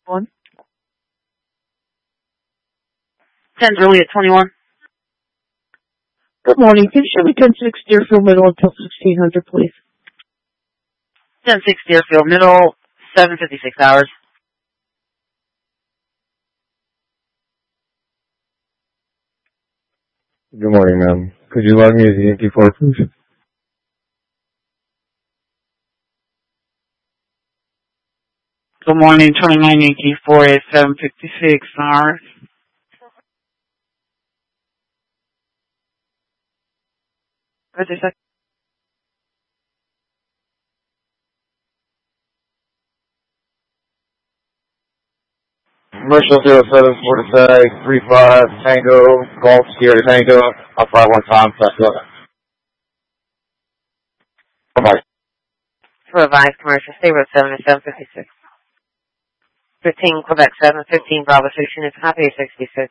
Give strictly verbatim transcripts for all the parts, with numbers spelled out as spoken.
One. ten Juliet twenty-one. Good morning. Can you show me ten six Deerfield Middle until sixteen hundred, please? ten six Deerfield Middle, seven fifty-six hours. Good morning, ma'am. Could you log me as Yankee four, please? Good morning, twenty-nine Yankee four at seven fifty-six hours. What's your second? Commercial zero seven forty-five three five Tango Golf Sierra Tango. I'll fly one time. That's good. Bye-bye. Revised commercial state road seven at seven fifty-six. fifteen Quebec seven fifteen Bravo six units copy sixty-six.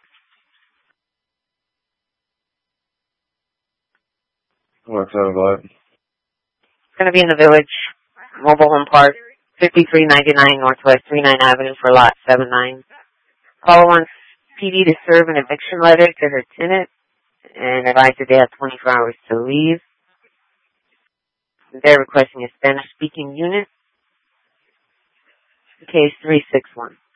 What's up, bud? It's going to be in the Village Mobile Home Park, fifty-three ninety-nine Northwest thirty-ninth Avenue for lot seven nine. Caller wants P D to serve an eviction letter to her tenant and advise that they have twenty-four hours to leave. They're requesting a Spanish-speaking unit. Case three six one.